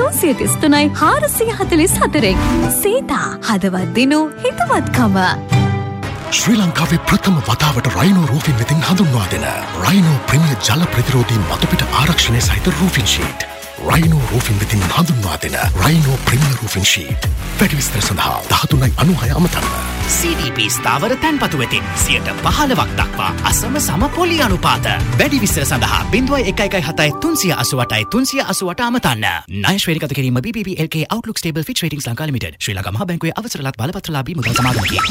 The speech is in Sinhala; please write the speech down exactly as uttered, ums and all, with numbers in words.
තුන්සිය තිස් තුනයි හාරසිය හතළිස් හතරෙන්. සීතා හදවත් දිනු හිතවත්කම. ශ්‍රී ලංකාවේ ප්‍රථම වතාවට රයිනෝ රූෆින් වෙතින් හඳුන්වා දෙන රයිනෝ ප්‍රමිය ජල ප්‍රතිරෝධී මතුපිට ආරක්ෂණය සහිත රූෆින් ෂීට්. රයිනෝ රූෆින් වෙතින් හඳුන්වා දෙන රයිනෝ ප්‍රමිය රූෆින් ෂීට්. වැඩි විස්තර සඳහා දහතුනයි අනූහය අමතන්න. සී ඩී පී ස්ථාවර තැන්පතු වෙතින් සියයට පහළොවක් දක්වා අසම සම පොලි අනුපාත. වැඩි විස්තර සඳහා බිංදුවයි එක එකයි හතයි තුන්සිය අසූඅටයි තුන්සිය අසූඅට අමතන්න. ණය ශ්‍රේණිගත කිරීම බී පී පී එල් කේ Outlook Stable Fitch Ratings Lanka limited. ශ්‍රී ලංකා මහා බැංකුවේ අවසරලත් බලපත්‍රලාභී මුදල් සමාගමකි.